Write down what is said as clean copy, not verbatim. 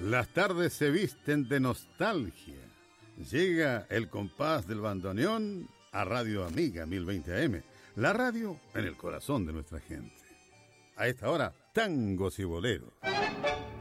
Las tardes se visten de nostalgia. Llega el compás del bandoneón a Radio Amiga 1020 AM, la radio en el corazón de nuestra gente. A esta hora, tangos y boleros.